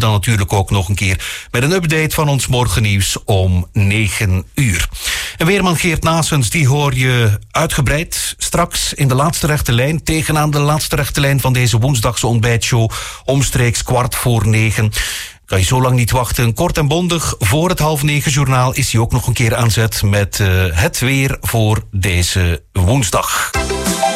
dan natuurlijk ook nog een keer met een update van ons morgennieuws om 9 uur. En weerman Geert Naessens, die hoor je uitgebreid straks in de laatste rechte lijn, tegenaan de laatste rechte lijn van deze woensdagse ontbijtshow, omstreeks 8:45. Kan je zo lang niet wachten. Kort en bondig, voor het 8:30 journaal is hij ook nog een keer aan zet met het weer voor deze woensdag.